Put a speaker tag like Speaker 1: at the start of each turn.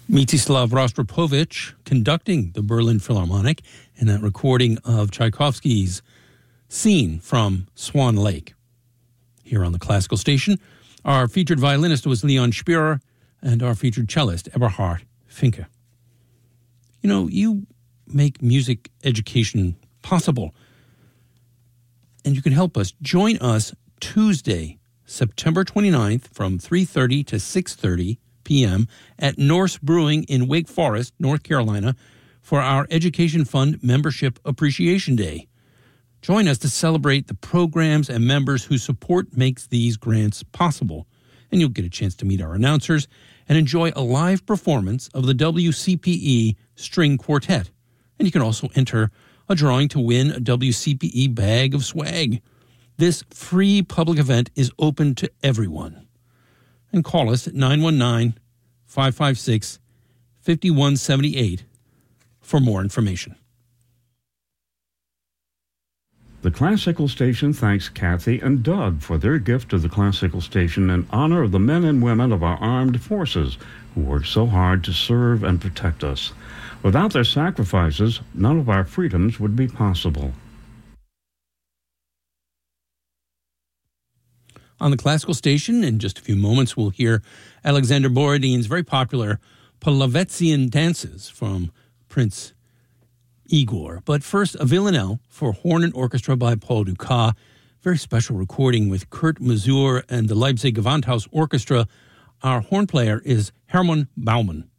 Speaker 1: Mstislav Rostropovich conducting the Berlin Philharmonic in that recording of Tchaikovsky's Scene from Swan Lake. Here on the Classical Station, our featured violinist was Leon Spierer and our featured cellist, Eberhard Finke. You know, you make music education possible, and you can help us. Join us Tuesday, September 29th from 3:30 to 6:30 p.m. at Norse Brewing in Wake Forest, North Carolina, for our Education Fund Membership Appreciation Day. Join us to celebrate the programs and members whose support makes these grants possible. And you'll get a chance to meet our announcers and enjoy a live performance of the WCPE String Quartet. And you can also enter a drawing to win a WCPE bag of swag. This free public event is open to everyone. And call us at 919-556-5178 for more information.
Speaker 2: The Classical Station thanks Kathy and Doug for their gift to the Classical Station in honor of the men and women of our armed forces who work so hard to serve and protect us. Without their sacrifices, none of our freedoms would be possible.
Speaker 1: On the Classical Station, in just a few moments, we'll hear Alexander Borodin's very popular Polovetzian dances from Prince Igor. But first, a villanelle for horn and orchestra by Paul Dukas. Very special recording with Kurt Masur and the Leipzig Gewandhaus Orchestra. Our horn player is Hermann Baumann.